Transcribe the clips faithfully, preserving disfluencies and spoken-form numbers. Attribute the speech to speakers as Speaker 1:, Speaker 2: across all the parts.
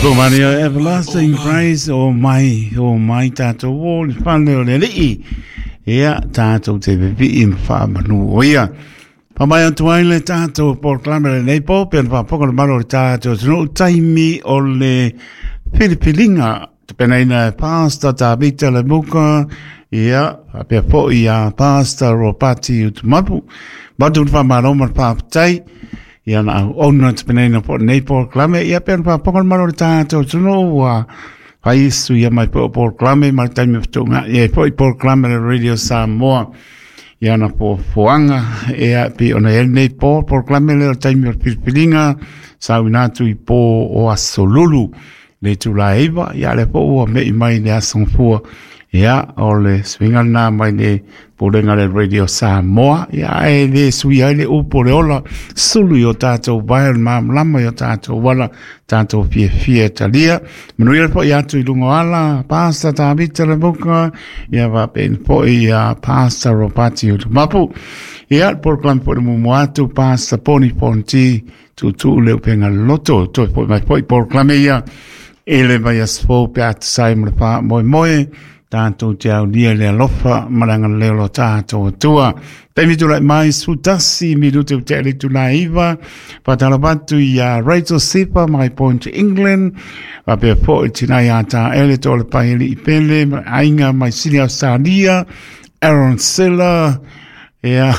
Speaker 1: Maria everlasting praise o mai o mai tato o le pale o le lii ia tato te bebi im fa manu o ia pa mai atu ai le tato proclame le leipo per fa poco le malo le tato no taimi o le Filipilinga te pena ina pasta ta vita le buka ia pe po ia pasta ropati ut mapu batu fa maroma pa tai ia na ona te pena ina po nei proclame ia per fa poco le malo le tato no wa Pai su ia mai po proclame mai taimi ftunga ia po proclame le radio Samoa ia na po foanga ia pi ona el nei po proclame le taimi Filipilinga sa una tu i po o asolulu le tu la eva ia le po o me mai le asonfua ia o le swinga na mai le po le radio Samoa ia e le sui ai le upo le ola sulu yo tato vai mam lama yo tato wala tato fie fie talia manu ia po ia tu i lungo ala pasta ta vita le boka ia va pen po ia pasta ropati yo mapu ia por clan por mu moatu pasta poni ponti tu tu le penga loto to po mai po por clan ia ele vai asfo pat sai mo pa moi moi tanto jau dia le lofa maranga le lo tato tua temi tu mai su tassi minuto te tu laiva patala batu ya Rachel Sipa my point England va per po tina ta ele to le paili pele ainga mai sinia sadia Aaron Silla ya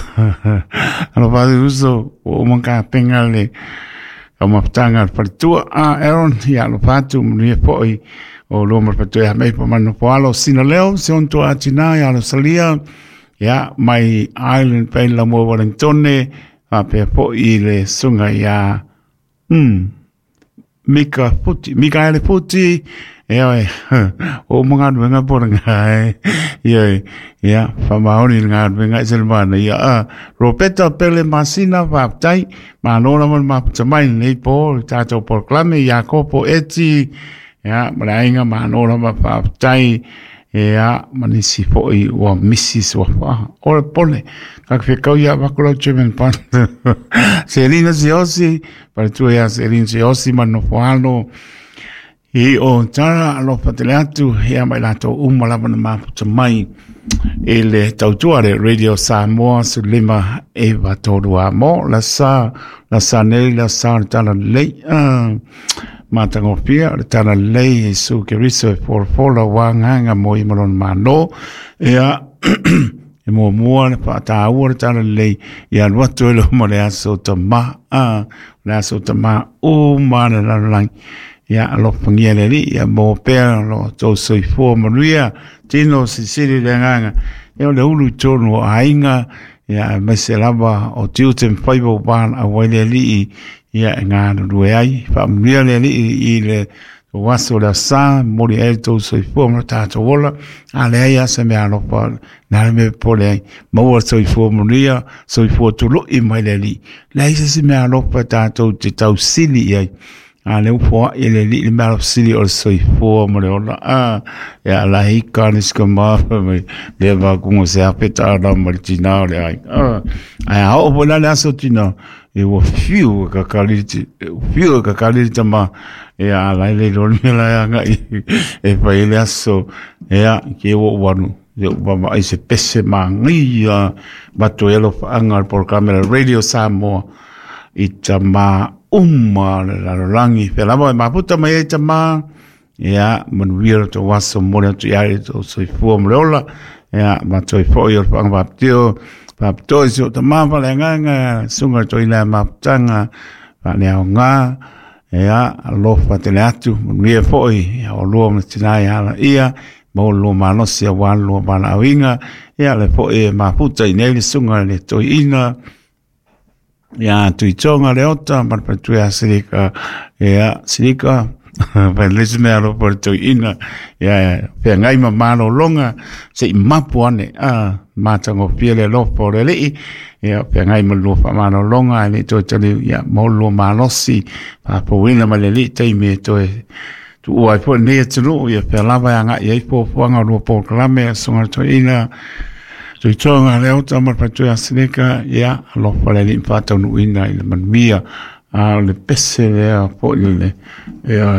Speaker 1: alo va uso o manca pengale como tanga per tu a Aaron ya lo fatu mi poi o lo mar patu ya mai po mano po alo sinaleo se on to atina ya lo salia ya mai island pe la mo Wellington a pe po ile sunga ya mm mika puti mika ile puti e o mga wenga po nga ya ya fa maoni nga wenga selmana ya ropeta pele masina va tai ma no la ma tamai nei po tato proclame ya kopo eti ya malainga ma no la ma fa tai ya manisi foi o missis o o pole kak fe kau ya bakolo chemen pan Selina Ziosi para tu ya Selina Ziosi mano foalo e o tara lo fateleatu ya mai lato uma la ma mai ele tautuare radio Samoa su lima e va todo amo la sa la sa nei la sa tala lei matango pia tala lei su che riso for for la wanga moi malon mano ya e mo mo pa ta ur tala lei ya wato lo mo le aso tama a la aso tama o mana la lang ya lo pangiele li ya mo per lo to soi fo maria tino si siri le nganga e le ulu tono ainga ya meselaba o tiutem faibo ban a wele li ya ngana duai familia le li ile waso la sa mori el to soi fo mo tato wola ale ya se me alo pa na me pole mo soi fo maria soi fo to lo i mai le li la se me alo pa tato te tau sili ai a le fo ele li mal sili o soi fo mo le ola a ya la hikanis kama me le va como se apeta la martina le ai a a o vola la sotina e o fiu ka kaliti fiu ka kaliti ma e a la le lo me la nga e fa ele aso e a ke o wanu yo ba ai se pese mangi ya bato elo angal por camera radio Samoa itama umma la rangi pela ma puta mai itama ya mon wir to waso mo to ya to so fu amrola ya ma to fo yo pang ba tio ba to so to ma va la nga sunga to ila ma tanga ba ne nga ya lo fa te atu mi fo ya o lo ma tina ya la ia mo lo ma no sia wa lo ba la winga ya le fo e ma puta nei sunga le to ina ya tu itonga le ota mar pa tu ya sirika ya sirika pa lesme alo por tu ina ya pe ngai ma malo longa se mapu ane a matango piele lo por le ya pe ngai ma lo fa malo longa ni to tali ya mo lo malosi pa po wina ma le li te me to tu o ai po ne tu ya pe lava nga ya po po nga lo por klame songa to ina tu tonga le ota mar pa tu ya sirika ya lo pole li pa to nu ina il man mia a le pese le po le